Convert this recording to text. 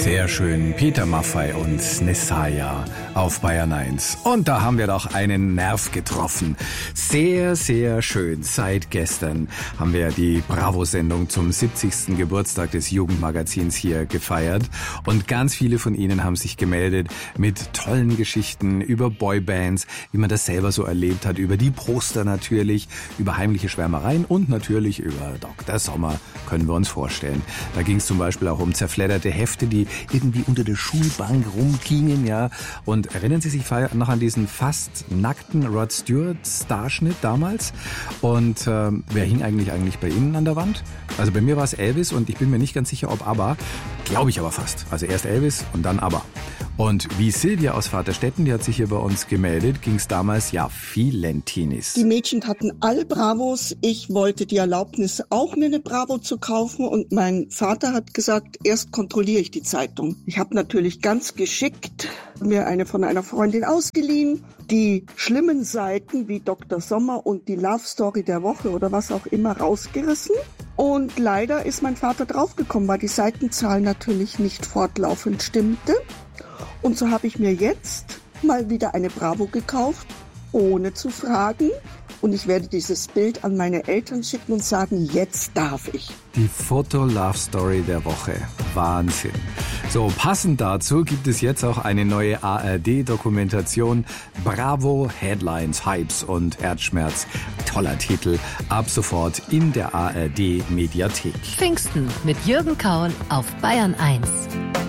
Sehr schön, Peter Maffay und Nessaya auf Bayern 1. Und da haben wir doch einen Nerv getroffen. Sehr, sehr schön. Seit gestern haben wir die Bravo-Sendung zum 70. Geburtstag des Jugendmagazins hier gefeiert. Und ganz viele von Ihnen haben sich gemeldet mit tollen Geschichten über Boybands, wie man das selber so erlebt hat, über die Poster natürlich, über heimliche Schwärmereien und natürlich über Dr. Sommer, können wir uns vorstellen. Da ging es zum Beispiel auch um zerfledderte Hefte, die irgendwie unter der Schulbank rumgingen, ja. Und erinnern Sie sich noch an diesen fast nackten Rod Stewart-Starschnitt damals? Und wer hing eigentlich bei Ihnen an der Wand? Also bei mir war es Elvis und ich bin mir nicht ganz sicher, ob ABBA. Glaube ich aber fast. Also erst Elvis und dann ABBA. Und wie Silvia aus Vaterstetten, die hat sich hier bei uns gemeldet, ging es damals, ja, vielen Teenies. Die Mädchen hatten alle Bravos. Ich wollte die Erlaubnis, auch mir eine Bravo zu kaufen. Und mein Vater hat gesagt, erst kontrolliere ich die Zeitung. Ich habe natürlich ganz geschickt mir eine von einer Freundin ausgeliehen. Die schlimmen Seiten wie Dr. Sommer und die Love Story der Woche oder was auch immer rausgerissen. Und leider ist mein Vater draufgekommen, weil die Seitenzahl natürlich nicht fortlaufend stimmte. Und so habe ich mir jetzt mal wieder eine Bravo gekauft, ohne zu fragen. Und ich werde dieses Bild an meine Eltern schicken und sagen, jetzt darf ich. Die Foto-Love-Story der Woche. Wahnsinn. So, passend dazu gibt es jetzt auch eine neue ARD-Dokumentation. Bravo, Headlines, Hypes und Herzschmerz. Toller Titel. Ab sofort in der ARD-Mediathek. Pfingsten mit Jürgen Kaul auf Bayern 1.